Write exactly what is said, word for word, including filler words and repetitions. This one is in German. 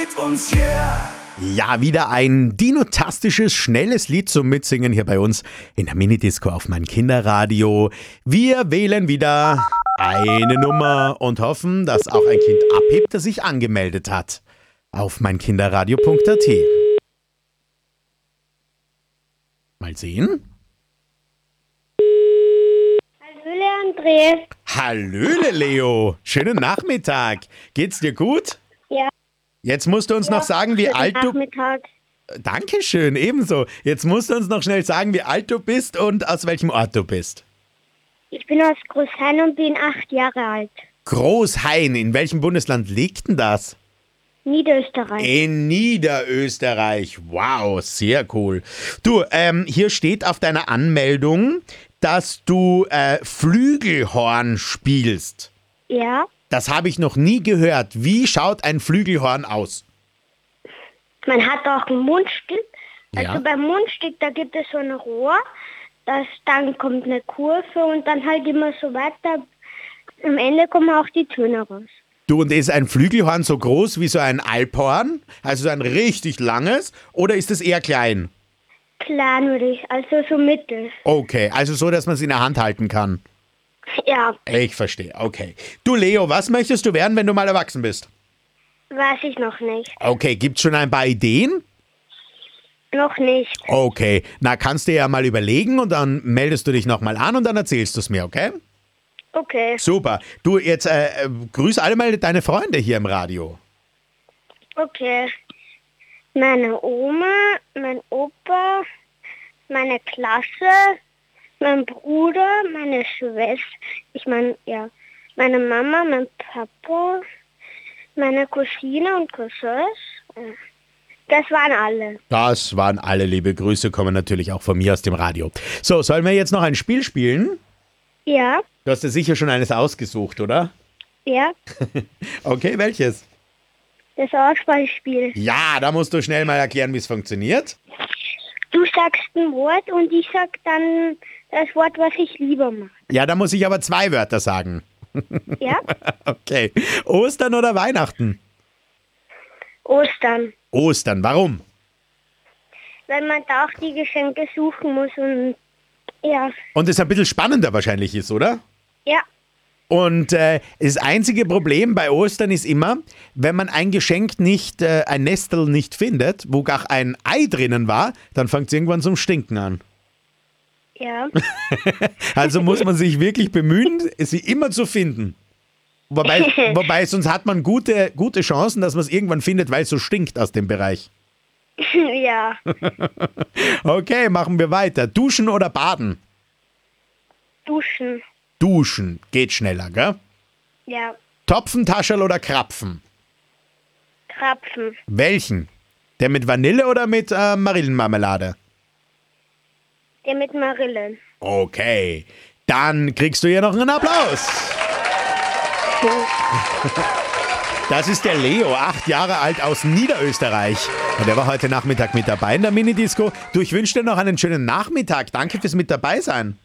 mit uns, yeah. Ja, wieder ein dinotastisches, schnelles Lied zum Mitsingen hier bei uns in der Minidisco auf mein Kinderradio. Wir wählen wieder eine Nummer und hoffen, dass auch ein Kind abhebt, das sich angemeldet hat. Auf meinkinderradio punkt a t. Mal sehen. Hallöle, André. Hallöle, Leo. Schönen Nachmittag. Geht's dir gut? Ja. Jetzt musst du uns noch sagen, wie Guten alt du... Nachmittag. Dankeschön, ebenso. Jetzt musst du uns noch schnell sagen, wie alt du bist und aus welchem Ort du bist. Ich bin aus Großhain und bin acht Jahre alt. Großhain, in welchem Bundesland liegt denn das? Niederösterreich. In Niederösterreich. Wow, sehr cool. Du, ähm, hier steht auf deiner Anmeldung, dass du äh, Flügelhorn spielst. Ja. Das habe ich noch nie gehört. Wie schaut ein Flügelhorn aus? Man hat auch ein Mundstück. Ja. Also beim Mundstück, da gibt es so ein Rohr. Das, dann kommt eine Kurve und dann halt immer so weiter. Am Ende kommen auch die Töne raus. Du, und ist ein Flügelhorn so groß wie so ein Alphorn? Also so ein richtig langes? Oder ist es eher klein? Klein würde ich, also so mittel. Okay, also so, dass man es in der Hand halten kann. Ja, Ich verstehe, okay. Du, Leo, was möchtest du werden, wenn du mal erwachsen bist? weiß ich noch nicht. Okay, gibt's schon ein paar Ideen? Noch nicht. Okay, na kannst du ja mal überlegen und dann meldest du dich nochmal an und dann erzählst du es mir, okay? Okay, Super. Du, jetzt äh, äh, grüß alle mal deine Freunde hier im Radio. okay. Meine Oma, mein Opa, meine Klasse, mein Bruder, meine Schwester, ich meine, ja, meine Mama, mein Papa, meine Cousine und Cousins. Äh, Das waren alle. Das waren alle liebe Grüße, kommen natürlich auch von mir aus dem Radio. So, sollen wir jetzt noch ein Spiel spielen? Ja, Du hast dir sicher schon eines ausgesucht, oder? ja, Okay, welches? das Auswahlspiel. Ja, da musst du schnell mal erklären, wie es funktioniert. Du sagst ein Wort und ich sag dann das Wort, was ich lieber mache. Ja, da muss ich aber zwei Wörter sagen. Ja? Okay. Ostern oder Weihnachten? Ostern. Ostern, warum? Weil man da auch die Geschenke suchen muss und ja, Und es ein bisschen spannender wahrscheinlich ist, oder? ja, Und äh, das einzige Problem bei Ostern ist immer, wenn man ein Geschenk nicht, äh, ein Nestel nicht findet, wo gar ein Ei drinnen war, dann fängt es irgendwann zum Stinken an. ja. Also muss man sich wirklich bemühen, sie immer zu finden. Wobei, wobei sonst hat man gute, gute Chancen, dass man es irgendwann findet, weil es so stinkt aus dem Bereich. Ja, Okay, machen wir weiter. Duschen oder baden? duschen. Duschen, geht schneller, gell? Ja, Topfentaschel oder Krapfen? Krapfen. Welchen? Der mit Vanille oder mit äh, Marillenmarmelade? Der mit Marillen. Okay, dann kriegst du hier noch einen Applaus. Das ist der Leo, acht Jahre alt aus Niederösterreich. Und er war heute Nachmittag mit dabei in der Minidisco. Du, ich wünsche dir noch einen schönen Nachmittag. Danke fürs mit dabei sein.